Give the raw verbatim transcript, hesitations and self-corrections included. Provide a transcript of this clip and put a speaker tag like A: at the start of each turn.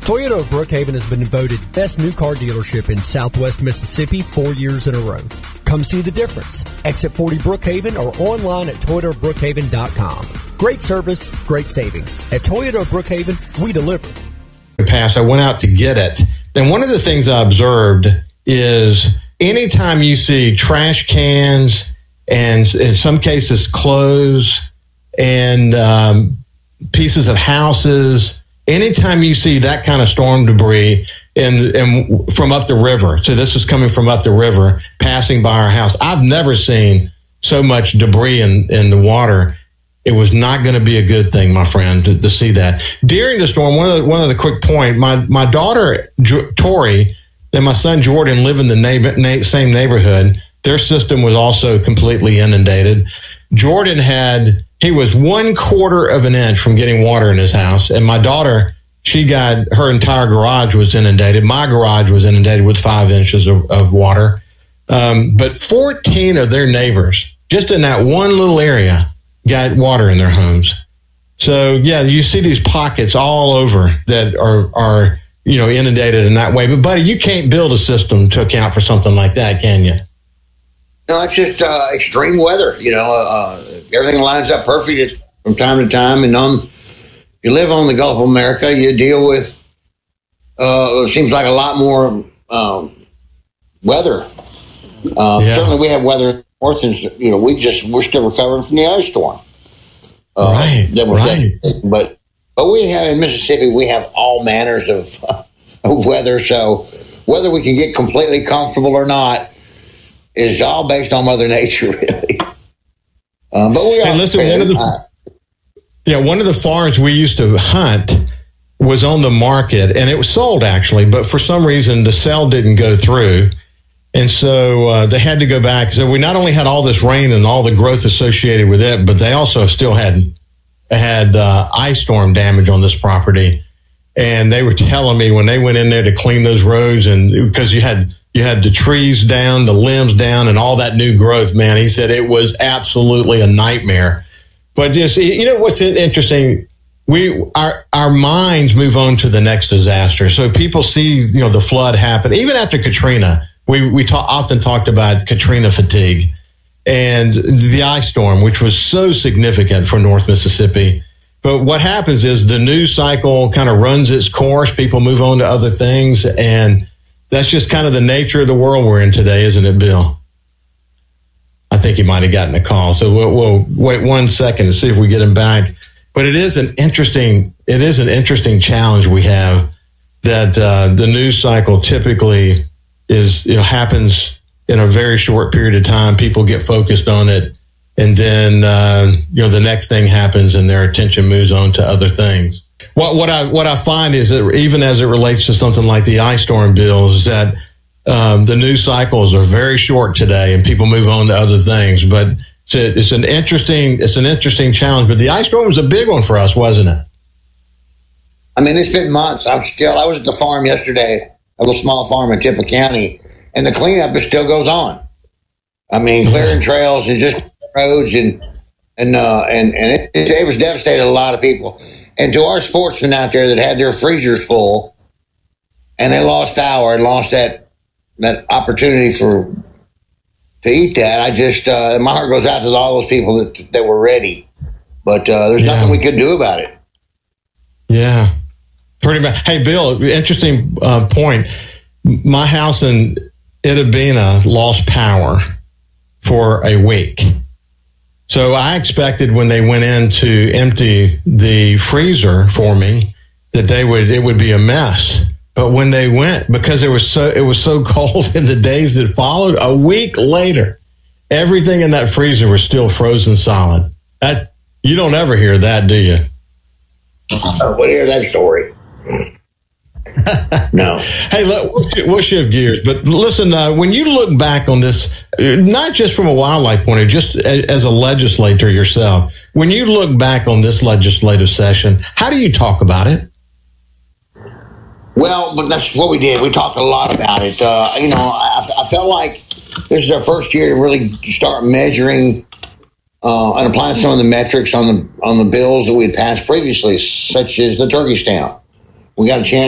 A: Toyota of Brookhaven has been voted best new car dealership in Southwest Mississippi four years in a row. Come see the difference. Exit forty Brookhaven or online at toyota of brookhaven dot com. Great service, great savings. At Toyota of Brookhaven, we deliver.
B: Pass, I went out to get it. Then one of the things I observed is anytime you see trash cans and in some cases clothes and um, pieces of houses, anytime you see that kind of storm debris in, in, from up the river, so this is coming from up the river, passing by our house, I've never seen so much debris in, in the water. It was not going to be a good thing, my friend, to, to see that. During the storm, one of the, one of the quick point, my, my daughter, jo- Tori, and my son, Jordan, live in the neighbor, na- same neighborhood. Their system was also completely inundated. Jordan had, he was one quarter of an inch from getting water in his house. And my daughter, she got, her entire garage was inundated. My garage was inundated with five inches of, of water. Um, but fourteen of their neighbors, just in that one little area, got water in their homes. So, yeah, you see these pockets all over that are, are, you know, inundated in that way. But, buddy, you can't build a system to account for something like that, can you?
C: No, it's just uh, extreme weather. You know, uh, everything lines up perfect from time to time. And on, you live on the Gulf of America, you deal with, uh, it seems like a lot more um, weather. Uh, yeah. Certainly we have weather north, and you know, we just we're still recovering from the ice storm. Uh,
B: right,
C: that was
B: right.
C: But but we have in Mississippi, we have all manners of, uh, of weather. So whether we can get completely comfortable or not is all based on Mother Nature, really. Um, but we are.
B: Hey, listen, one of the yeah, one of the farms we used to hunt was on the market, and it was sold actually, but for some reason the sale didn't go through. And so uh, they had to go back. So we not only had all this rain and all the growth associated with it, but they also still had had uh, ice storm damage on this property. And they were telling me when they went in there to clean those roads, and because you had you had the trees down, the limbs down, and all that new growth, man, he said it was absolutely a nightmare. But just, you know what's interesting? We our our minds move on to the next disaster. So people see, you know, the flood happen even after Katrina. We we talk, often talked about Katrina fatigue and the ice storm, which was so significant for North Mississippi. But what happens is the news cycle kind of runs its course. People move on to other things. And that's just kind of the nature of the world we're in today, isn't it, Bill? I think he might have gotten a call. So we'll, we'll wait one second to see if we get him back. But it is an interesting, it is an interesting challenge we have that uh, the news cycle typically is, you know, happens in a very short period of time. People get focused on it, and then uh, you know the next thing happens, and their attention moves on to other things. What what I what I find is that even as it relates to something like the ice storm, Bill, is that um, the news cycles are very short today, and people move on to other things. But it's, a, it's an interesting it's an interesting challenge. But the ice storm was a big one for us, wasn't it?
C: I mean, it's been months. I'm still. I was at the farm yesterday. A little small farm in Tippah County, and the cleanup it still goes on. I mean, clearing trails and just roads, and and uh, and and it, it was devastated a lot of people. And to our sportsmen out there that had their freezers full, and they lost power and lost that that opportunity for to eat that, I just uh, my heart goes out to all those people that that were ready, but uh, there's yeah. nothing we could do about it.
B: Yeah. Pretty much. Hey, Bill, interesting uh, point. My house in Itta lost power for a week. So I expected when they went in to empty the freezer for me that they would it would be a mess. But when they went, because it was so it was so cold in the days that followed, a week later, everything in that freezer was still frozen solid. That you don't ever hear that, do you?
C: I would hear that story. No.
B: Hey, look, we'll, we'll shift gears, but listen, uh, when you look back on this, not just from a wildlife point of view, just as, as a legislator yourself, when you look back on this legislative session, how do you talk about it?
C: Well, but that's what we did. We talked a lot about it. Uh, you know, I, I felt like this is our first year to really start measuring uh, and applying some of the metrics on the on the bills that we had passed previously, such as the turkey stamp. We got a chance